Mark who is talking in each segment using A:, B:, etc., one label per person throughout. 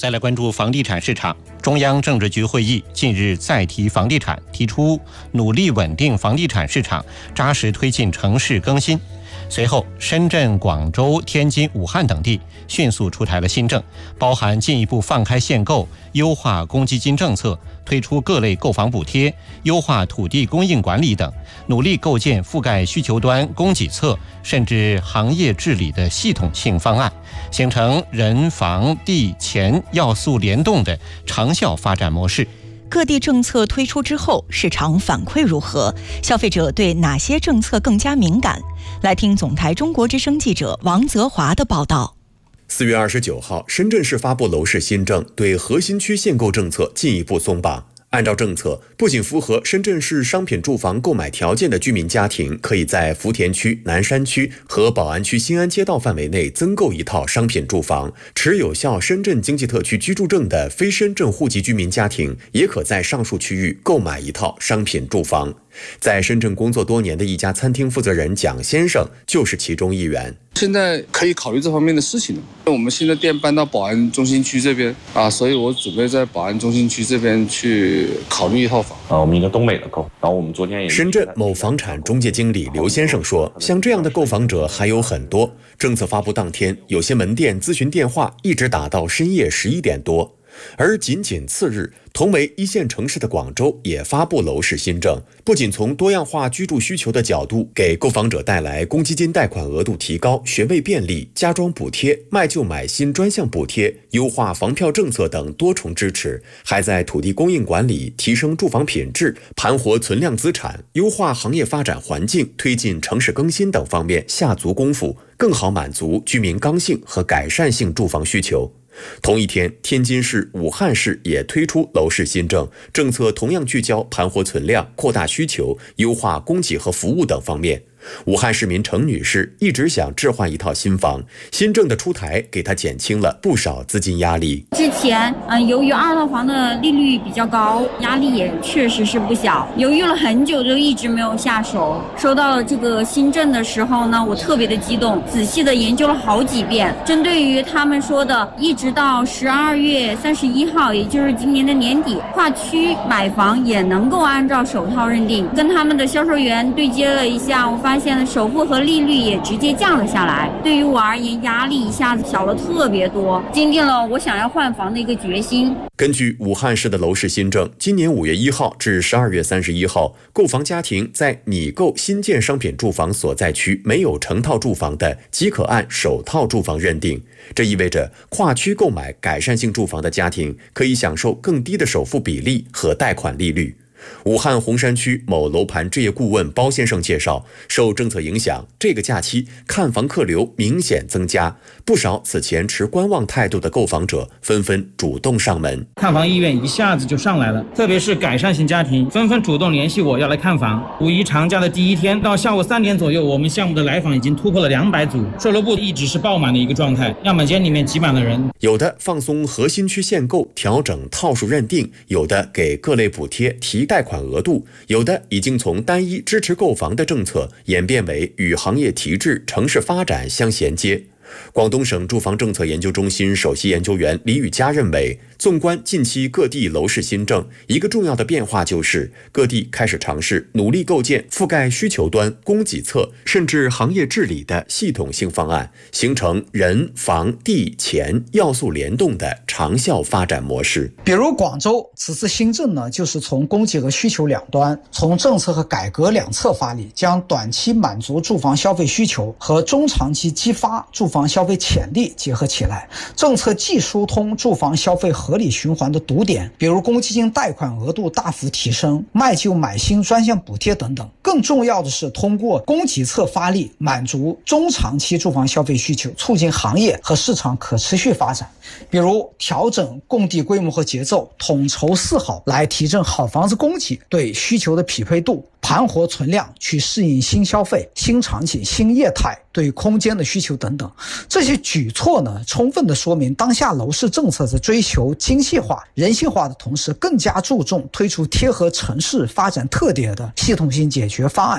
A: 再来关注房地产市场。中央政治局会议近日再提房地产，提出努力稳定房地产市场，扎实推进城市更新。随后，深圳、广州、天津、武汉等地迅速出台了新政，包含进一步放开限购、优化公积金政策、推出各类购房补贴、优化土地供应管理等，努力构建覆盖需求端、供给侧甚至行业治理的系统性方案，形成人、房、地、钱要素联动的长效发展模式。
B: 各地政策推出之后，市场反馈如何？消费者对哪些政策更加敏感？来听总台中国之声记者王泽华的报道。
C: 4月29号，深圳市发布楼市新政，对核心区限购政策进一步松绑。按照政策，不仅符合深圳市商品住房购买条件的居民家庭，可以在福田区、南山区和宝安区新安街道范围内增购一套商品住房；持有效深圳经济特区居住证的非深圳户籍居民家庭，也可在上述区域购买一套商品住房。在深圳工作多年的一家餐厅负责人蒋先生就是其中一员。
D: 现在可以考虑这方面的事情了。我们新的店搬到宝安中心区这边所以我准备在宝安中心区这边去考虑一套房。
E: 我们一个东北的购，然后我们昨天也。
C: 深圳某房产中介经理刘先生说，像这样的购房者还有很多。政策发布当天，有些门店咨询电话一直打到深夜11点多。而仅次日，同为一线城市的广州也发布楼市新政，不仅从多样化居住需求的角度给购房者带来公积金贷款额度提高、学位便利、家装补贴、卖旧买新专项补贴、优化房票政策等多重支持，还在土地供应管理、提升住房品质、盘活存量资产、优化行业发展环境、推进城市更新等方面下足功夫，更好满足居民刚性和改善性住房需求。同一天，天津市、武汉市也推出楼市新政，政策同样聚焦盘活存量、扩大需求、优化供给和服务等方面。武汉市民程女士一直想置换一套新房，新政的出台给她减轻了不少资金压力。
F: 之前由于二套房的利率比较高，压力也确实是不小，犹豫了很久就一直没有下手。收到了这个新政的时候呢，我特别的激动，仔细的研究了好几遍。针对于他们说的一直到12月31号，也就是今年的年底，跨区买房也能够按照首套认定，跟他们的销售员对接了一下，我发现首付和利率也直接降了下来，对于我而言压力一下子小了特别多，坚定了我想要换房的一个决心。
C: 根据武汉市的楼市新政，今年5月1号至12月31号，购房家庭在拟购新建商品住房所在区没有成套住房的，即可按首套住房认定。这意味着跨区购买改善性住房的家庭可以享受更低的首付比例和贷款利率。武汉洪山区某楼盘置业顾问包先生介绍，受政策影响，这个假期看房客流明显增加，不少此前持观望态度的购房者纷纷主动上门，
G: 看房意愿一下子就上来了，特别是改善型家庭纷纷主动联系我要来看房。五一长假的第一天到下午3点左右，我们项目的来访已经突破了200组，售楼部一直是爆满的一个状态，样本间里面挤满了人。
C: 有的放松核心区限购，调整套数认定，有的给各类补贴提贷款额度，有的已经从单一支持购房的政策演变为与行业提质、城市发展相衔接。广东省住房政策研究中心首席研究员李宇佳认为，纵观近期各地楼市新政，一个重要的变化就是各地开始尝试努力构建覆盖需求端、供给侧甚至行业治理的系统性方案，形成人、房、地、钱要素联动的长效发展模式。
H: 比如广州此次新政呢，就是从供给和需求两端，从政策和改革两侧发力，将短期满足住房消费需求和中长期激发住房消费潜力结合起来。政策既疏通住房消费合理循环的堵点，比如公积金贷款额度大幅提升、卖旧买新专项补贴等等，更重要的是通过供给侧发力，满足中长期住房消费需求，促进行业和市场可持续发展。比如调整供地规模和节奏，统筹四好来提振好房子供给对需求的匹配度，盘活存量去适应新消费、新场景、新业态对空间的需求等等。这些举措呢，充分地说明当下楼市政策在追求精细化、人性化的同时，更加注重推出贴合城市发展特点的系统性解决方案。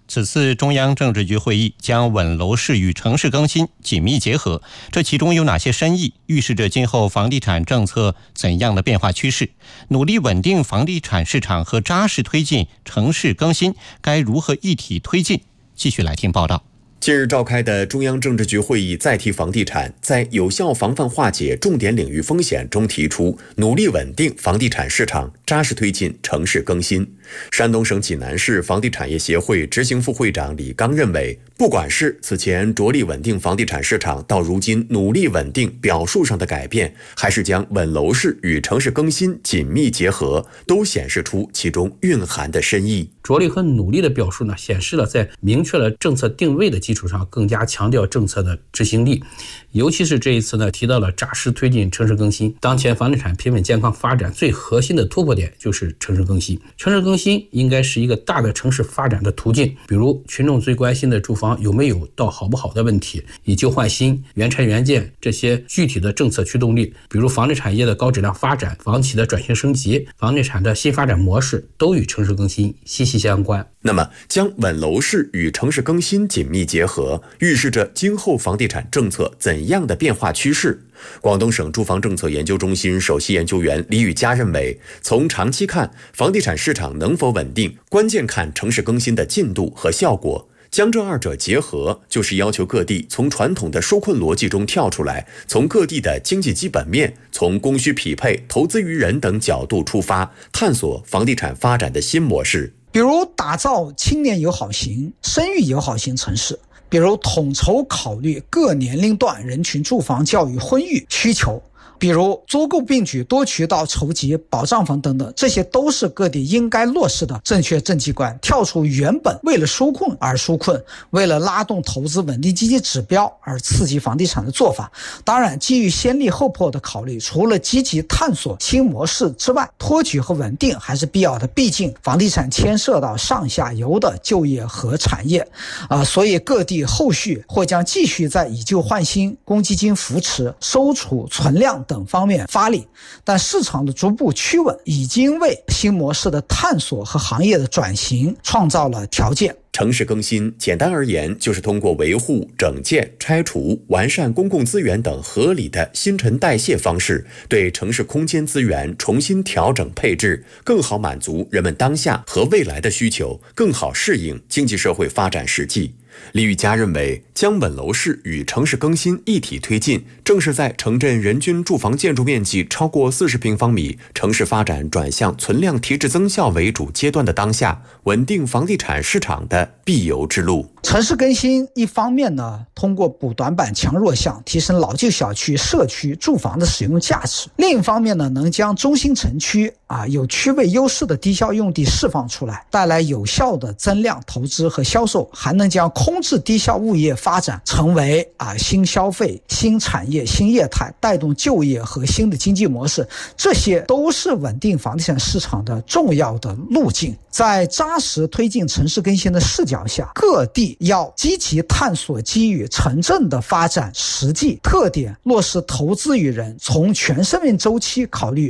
A: 此次中央政治局会议将稳楼市与城市更新紧密结合，这其中有哪些深意？预示着今后房地产政策怎样的变化趋势？努力稳定房地产市场和扎实推进城市更新该如何一体推进？继续来听报道。
C: 近日召开的中央政治局会议再提房地产，在有效防范化解重点领域风险中提出，努力稳定房地产市场，扎实推进城市更新。山东省济南市房地产业协会执行副会长李刚认为，不管是此前着力稳定房地产市场，到如今努力稳定表述上的改变，还是将稳楼市与城市更新紧密结合，都显示出其中蕴含的深意。
I: 着力和努力的表述呢，显示了在明确了政策定位的基础上，更加强调政策的执行力。尤其是这一次呢，提到了扎实推进城市更新。当前房地产平稳健康发展最核心的突破点就是城市更新。城市更新应该是一个大的城市发展的途径，比如群众最关心的住房有没有到好不好的问题，以旧换新、原拆原建这些具体的政策驱动力，比如房地产业的高质量发展、房企的转型升级、房地产的新发展模式，都与城市更新息息相关。
C: 那么，将稳楼市与城市更新紧密结合，预示着今后房地产政策怎样的变化趋势？广东省住房政策研究中心首席研究员李宇佳认为，从长期看，房地产市场能否稳定，关键看城市更新的进度和效果。将这二者结合，就是要求各地从传统的纾困逻辑中跳出来，从各地的经济基本面、从供需匹配、投资于人等角度出发，探索房地产发展的新模式。
H: 比如打造青年友好型、生育友好型城市，比如统筹考虑各年龄段人群住房、教育、婚育需求，比如租购并举、多渠道筹集保障房等等，这些都是各地应该落实的正确政绩观，跳出原本为了纾困而纾困，为了拉动投资稳定经济指标而刺激房地产的做法。当然，基于先立后破的考虑，除了积极探索新模式之外，托举和稳定还是必要的，毕竟房地产牵涉到上下游的就业和产业所以各地后续或将继续在以旧换新、公积金扶持、收储存量等方面发力，但市场的逐步趋稳已经为新模式的探索和行业的转型创造了条件。
C: 城市更新简单而言，就是通过维护、整建、拆除、完善公共资源等合理的新陈代谢方式，对城市空间资源重新调整配置，更好满足人们当下和未来的需求，更好适应经济社会发展实际。李宇佳认为，将稳楼市与城市更新一体推进，正是在城镇人均住房建筑面积超过40平方米、城市发展转向存量提质增效为主阶段的当下，稳定房地产市场的必由之路。
H: 城市更新一方面呢，通过补短板、强弱项，提升老旧小区、社区住房的使用价值；另一方面呢，能将中心城区有区位优势的低效用地释放出来，带来有效的增量投资和销售，还能将空置低效物业发展成为新消费、新产业、新业态，带动就业和新的经济模式，这些都是稳定房地产市场的重要的路径。在扎实推进城市更新的视角下，各地要积极探索基于城镇的发展实际特点，落实投资于人，从全生命周期考虑